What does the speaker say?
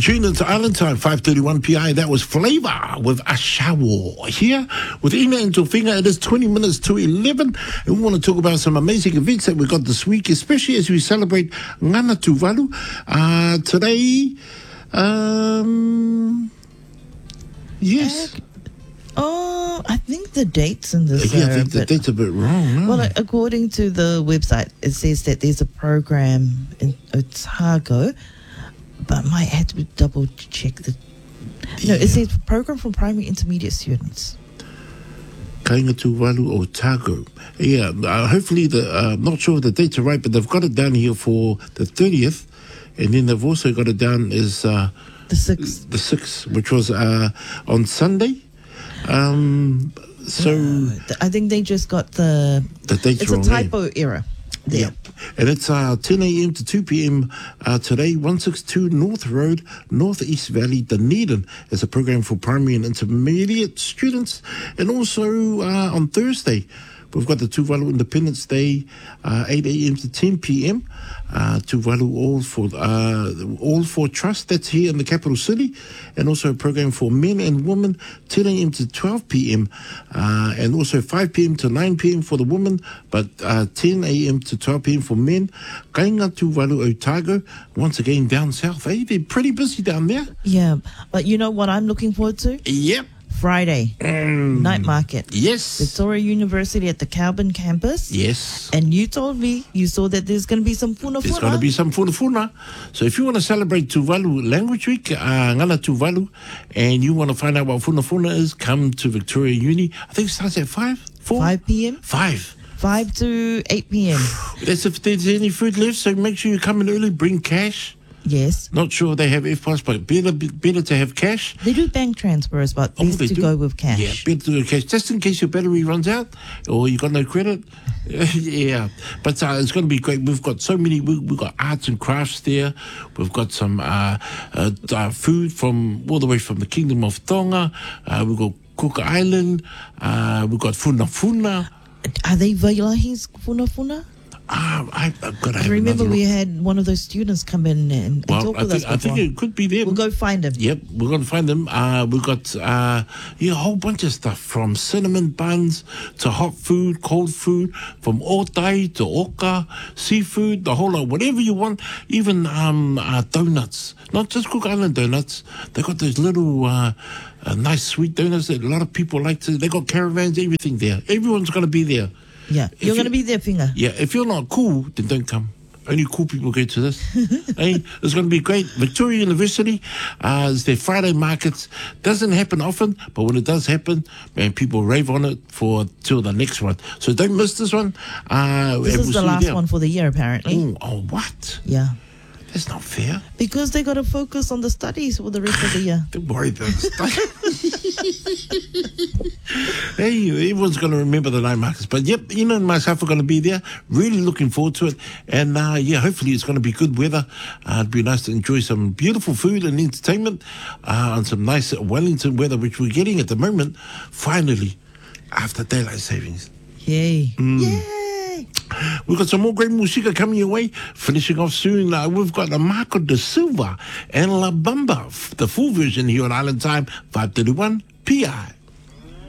You tuned into Island Time, 5:31 PI. That was Flavor with a shower. Here with Ina and Tofinga, it is 20 minutes to 11. And we want to talk about some amazing events that we got this week, especially as we celebrate Ngana Tuvalu. Today, yes. I think the dates in this I think the date's a bit wrong. No? Well, according to the website, it says that there's a program in Otago, but I might have to double check the... No, it says program for primary intermediate students. Kainga Tuvalu Otago. Yeah, hopefully, I'm not sure if the dates are right, but they've got it down here for the 30th, and then they've also got it down as... the 6th. The 6th, which was on Sunday. I think they just got the dates wrong. It's a typo error. Yep. And it's 10 a.m. to 2 p.m. Today, 162 North Road, North East Valley, Dunedin, is a program for primary and intermediate students. And also on Thursday, we've got the Tuvalu Independence Day, 8 a.m. to 10 p.m. Tuvalu All for Trust, that's here in the capital city. And also a program for men and women, 10 a.m. to 12 p.m. And also 5 p.m. to 9 p.m. for the women, but 10 a.m. to 12 p.m. for men. Kainga Tuvalu Otago, once again down south. They're pretty busy down there. Yeah, but you know what I'm looking forward to? Yep. Friday, night market. Yes. Victoria University at the Calvin campus. Yes. And you told me, you saw that there's going to be some funa. There's going to be some funa. So if you want to celebrate Tuvalu Language Week, Ngana Tuvalu, and you want to find out what funa is, come to Victoria Uni. I think it starts at 5 p.m. 5 to 8 p.m. That's if there's any food left, so make sure you come in early, bring cash. Yes. Not sure they have FPOS, but better to have cash. They do bank transfers, but best to go with cash. Yeah, better to go with cash, just in case your battery runs out or you got no credit. Yeah, but it's going to be great. We've got so many. We've got arts and crafts there. We've got some food from all the way from the Kingdom of Tonga. We've got Cook Island. We've got funa. Are they Vailahis funa? I've got to have remember we had one of those students come in and talk with us before. I think it could be them. We'll go find them. Yep, we're going to find them. We've got a whole bunch of stuff, from cinnamon buns to hot food, cold food, from otai to oka, seafood, the whole lot, whatever you want. Even donuts, not just Cook Island donuts. They got those little nice sweet donuts that a lot of people like to. They got caravans, everything there. Everyone's going to be there. Yeah, you're going to be there, Finger. Yeah, if you're not cool, then don't come. Only cool people go to this. Hey, it's going to be great. Victoria University is their Friday markets. Doesn't happen often, but when it does happen, man, people rave on it till the next one. So don't miss this one. This is the last one for the year, apparently. Oh, what? Yeah. That's not fair. Because they got to focus on the studies for the rest of the year. Don't worry about the studies. Hey, everyone's going to remember the night markets. But yep, Ina and myself are going to be there. Really looking forward to it. And hopefully it's going to be good weather. It'd be nice to enjoy some beautiful food and entertainment on some nice Wellington weather, which we're getting at the moment, finally, after daylight savings. Yay. Yay. We've got some more great music coming your way. Finishing off soon, we've got Marco da Silva and La Bamba, the full version here on Island Time, 5:31 PI.